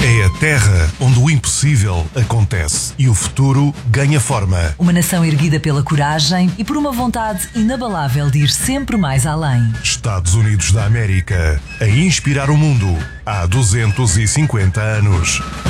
É a terra onde o impossível acontece e o futuro ganha forma. Uma nação erguida pela coragem e por uma vontade inabalável de ir sempre mais além. Estados Unidos da América, a inspirar o mundo há 250 anos.